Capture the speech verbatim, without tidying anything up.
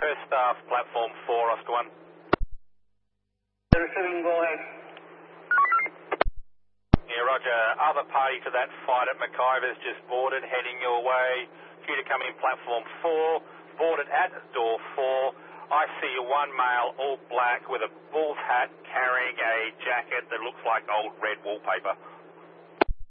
First staff, platform four, Oscar one. Receiving, go ahead. Yeah, roger. Other party to that fight at McIver's just boarded, heading your way. Due to come in platform four, boarded at door four. I see one male, all black, with a bull's hat, carrying a jacket that looks like old red wallpaper.